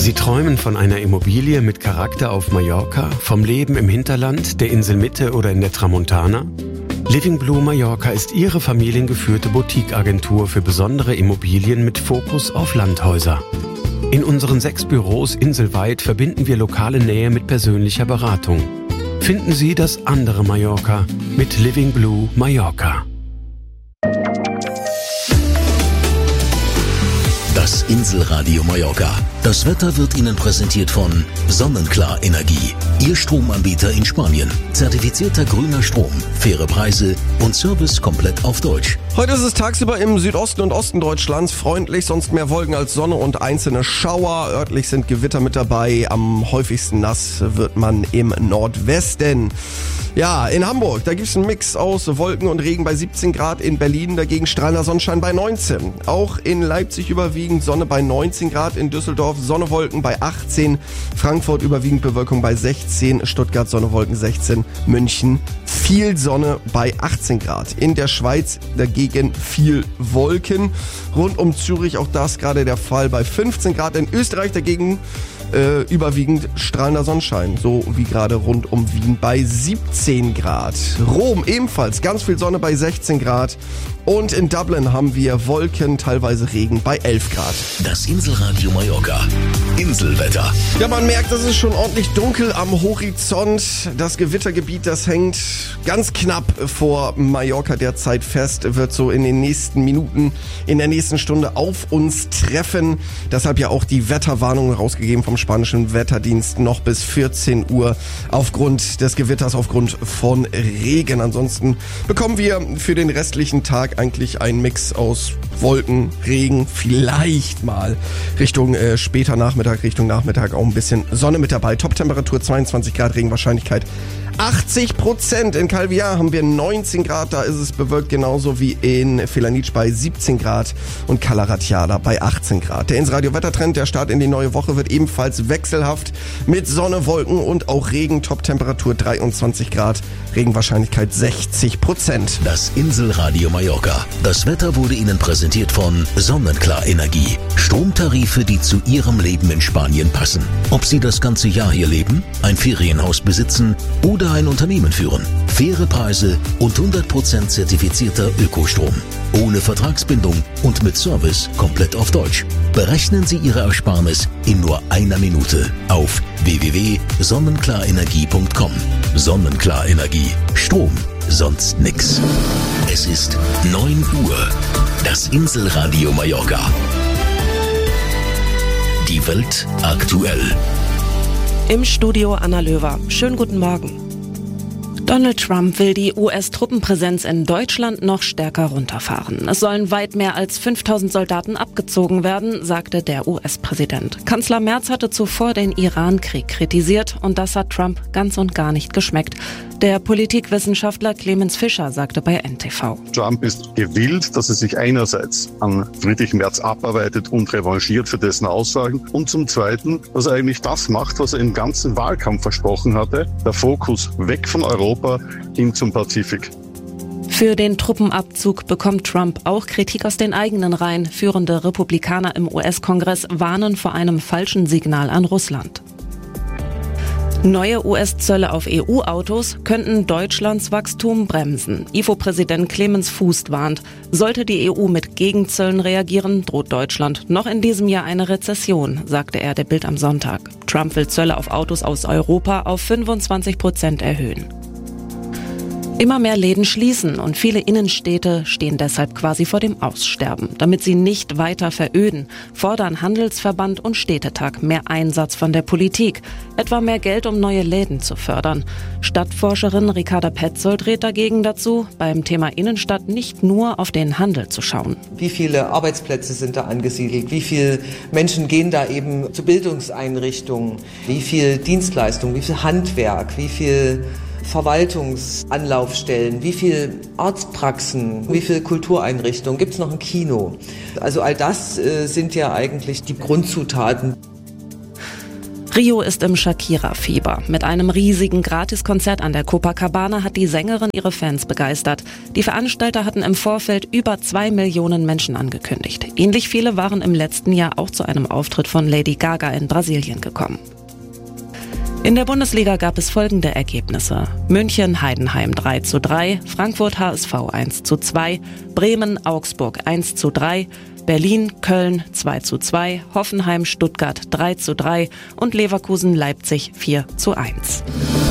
Sie träumen von einer Immobilie mit Charakter auf Mallorca, vom Leben im Hinterland, der Inselmitte oder in der Tramontana? Living Blue Mallorca ist Ihre familiengeführte Boutique-Agentur für besondere Immobilien mit Fokus auf Landhäuser. In unseren 6 Büros inselweit verbinden wir lokale Nähe mit persönlicher Beratung. Finden Sie das andere Mallorca mit Living Blue Mallorca. Das Inselradio Mallorca. Das Wetter wird Ihnen präsentiert von Sonnenklar Energie. Ihr Stromanbieter in Spanien. Zertifizierter grüner Strom, faire Preise und Service komplett auf Deutsch. Heute ist es tagsüber im Südosten und Osten Deutschlands freundlich, sonst mehr Wolken als Sonne und einzelne Schauer. Örtlich sind Gewitter mit dabei. Am häufigsten nass wird man im Nordwesten. Ja, in Hamburg, da gibt's einen Mix aus Wolken und Regen bei 17 Grad. In Berlin dagegen strahlender Sonnenschein bei 19. Auch in Leipzig überwiegend Sonne bei 19 Grad. In Düsseldorf Sonne, Wolken bei 18. Frankfurt überwiegend Bewölkung bei 16. Stuttgart Sonne, Wolken 16. München viel Sonne bei 18 Grad. In der Schweiz dagegen viel Wolken. Rund um Zürich auch das gerade der Fall bei 15 Grad. In Österreich dagegen überwiegend strahlender Sonnenschein, so wie gerade rund um Wien bei 17 Grad. Rom ebenfalls ganz viel Sonne bei 16 Grad. Und in Dublin haben wir Wolken, teilweise Regen bei 11 Grad. Das Inselradio Mallorca. Inselwetter. Ja, man merkt, es ist schon ordentlich dunkel am Horizont. Das Gewittergebiet, das hängt ganz knapp vor Mallorca derzeit fest, wird so in den nächsten Minuten, in der nächsten Stunde auf uns treffen. Deshalb ja auch die Wetterwarnung rausgegeben vom spanischen Wetterdienst noch bis 14 Uhr aufgrund des Gewitters, aufgrund von Regen. Ansonsten bekommen wir für den restlichen Tag eigentlich ein Mix aus Wolken, Regen, vielleicht mal Richtung später Nachmittag, Richtung Nachmittag auch ein bisschen Sonne mit dabei. Top-Temperatur 22 Grad, Regenwahrscheinlichkeit 80%. In Calviá haben wir 19 Grad, da ist es bewölkt, genauso wie in Felanitsch bei 17 Grad und Cala Ratjada bei 18 Grad. Der Inselradio Wettertrend, der Start in die neue Woche wird ebenfalls wechselhaft mit Sonne, Wolken und auch Regen. Top-Temperatur 23 Grad, Regenwahrscheinlichkeit 60%. Das Inselradio Mallorca. Das Wetter wurde Ihnen präsentiert von Sonnenklar Energie. Stromtarife, die zu Ihrem Leben in Spanien passen. Ob Sie das ganze Jahr hier leben, ein Ferienhaus besitzen oder ein Unternehmen führen. Faire Preise und 100% zertifizierter Ökostrom. Ohne Vertragsbindung und mit Service komplett auf Deutsch. Berechnen Sie Ihre Ersparnis in nur einer Minute auf www.sonnenklarenergie.com. Sonnenklar Energie. Strom, sonst nix. Es ist 9 Uhr. Das Inselradio Mallorca. Die Welt aktuell. Im Studio Anna Löwer. Schönen guten Morgen. Donald Trump will die US-Truppenpräsenz in Deutschland noch stärker runterfahren. Es sollen weit mehr als 5000 Soldaten abgezogen werden, sagte der US-Präsident. Kanzler Merz hatte zuvor den Iran-Krieg kritisiert und das hat Trump ganz und gar nicht geschmeckt. Der Politikwissenschaftler Clemens Fischer sagte bei NTV. Trump ist gewillt, dass er sich einerseits an Friedrich Merz abarbeitet und revanchiert für dessen Aussagen und zum Zweiten, dass er eigentlich das macht, was er im ganzen Wahlkampf versprochen hatte, der Fokus weg von Europa hin zum Pazifik. Für den Truppenabzug bekommt Trump auch Kritik aus den eigenen Reihen. Führende Republikaner im US-Kongress warnen vor einem falschen Signal an Russland. Neue US-Zölle auf EU-Autos könnten Deutschlands Wachstum bremsen. IFO-Präsident Clemens Fuß warnt, sollte die EU mit Gegenzöllen reagieren, droht Deutschland noch in diesem Jahr eine Rezession, sagte er der Bild am Sonntag. Trump will Zölle auf Autos aus Europa auf 25% erhöhen. Immer mehr Läden schließen und viele Innenstädte stehen deshalb quasi vor dem Aussterben. Damit sie nicht weiter veröden, fordern Handelsverband und Städtetag mehr Einsatz von der Politik, etwa mehr Geld, um neue Läden zu fördern. Stadtforscherin Ricarda Petzold rät dagegen dazu, beim Thema Innenstadt nicht nur auf den Handel zu schauen. Wie viele Arbeitsplätze sind da angesiedelt? Wie viele Menschen gehen da eben zu Bildungseinrichtungen? Wie viel Dienstleistung? Wie viel Handwerk? Wie viel Verwaltungsanlaufstellen, wie viel Arztpraxen, wie viel Kultureinrichtungen, gibt es noch ein Kino? Also all das sind ja eigentlich die Grundzutaten. Rio ist im Shakira-Fieber. Mit einem riesigen Gratiskonzert an der Copacabana hat die Sängerin ihre Fans begeistert. Die Veranstalter hatten im Vorfeld über 2 Millionen Menschen angekündigt. Ähnlich viele waren im letzten Jahr auch zu einem Auftritt von Lady Gaga in Brasilien gekommen. In der Bundesliga gab es folgende Ergebnisse: München-Heidenheim 3:3, Frankfurt-HSV 1:2, Bremen-Augsburg 1:3, Berlin-Köln 2:2, Hoffenheim-Stuttgart 3:3 und Leverkusen-Leipzig 4:1.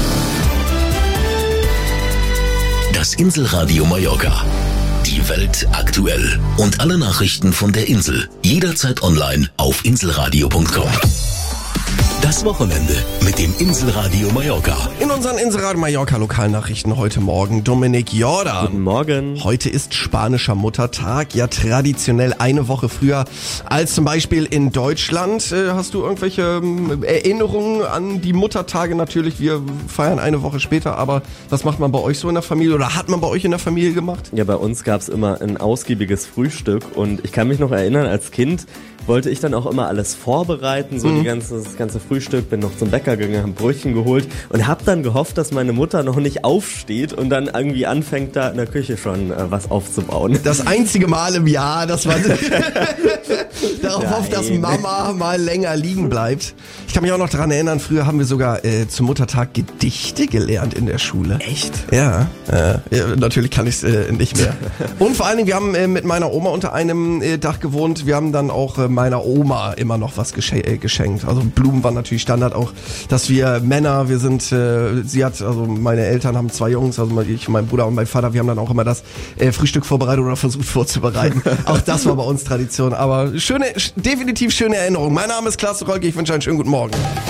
Das Inselradio Mallorca. Die Welt aktuell. Und alle Nachrichten von der Insel. Jederzeit online auf inselradio.com. Das Wochenende mit dem Inselradio Mallorca. In unseren Inselradio Mallorca Lokalnachrichten heute Morgen Dominik Jordan. Guten Morgen. Heute ist spanischer Muttertag, ja traditionell eine Woche früher als zum Beispiel in Deutschland. Hast du irgendwelche Erinnerungen an die Muttertage? Natürlich, wir feiern eine Woche später, aber was macht man bei euch so in der Familie oder hat man bei euch in der Familie gemacht? Ja, bei uns gab's immer ein ausgiebiges Frühstück und ich kann mich noch erinnern, als Kind wollte ich dann auch immer alles vorbereiten, so das ganze Frühstück, bin noch zum Bäcker gegangen, hab Brötchen geholt und hab dann gehofft, dass meine Mutter noch nicht aufsteht und dann irgendwie anfängt, da in der Küche schon was aufzubauen. Das einzige Mal im Jahr, dass man darauf hofft, dass Mama mal länger liegen bleibt. Ich kann mich auch noch daran erinnern, früher haben wir sogar zum Muttertag Gedichte gelernt in der Schule. Echt? Ja, natürlich kann ich es nicht mehr. Und vor allen Dingen, wir haben mit meiner Oma unter einem Dach gewohnt. Wir haben dann auch meiner Oma immer noch was geschenkt. Also Blumen waren natürlich Standard auch, dass wir Männer, meine Eltern haben 2 Jungs, also ich, mein Bruder und mein Vater, wir haben dann auch immer das Frühstück vorbereitet oder versucht vorzubereiten. Auch das war bei uns Tradition, aber definitiv schöne Erinnerung. Mein Name ist Klaas Rolke, ich wünsche einen schönen guten Morgen.